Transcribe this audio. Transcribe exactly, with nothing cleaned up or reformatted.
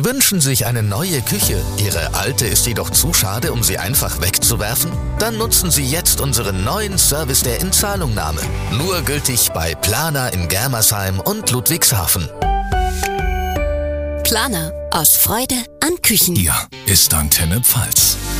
Sie wünschen sich eine neue Küche. Ihre alte ist jedoch zu schade, um sie einfach wegzuwerfen? Dann nutzen Sie jetzt unseren neuen Service der Inzahlungnahme. Nur gültig bei Plana in Germersheim und Ludwigshafen. Plana, aus Freude an Küchen. Hier ist Antenne Pfalz.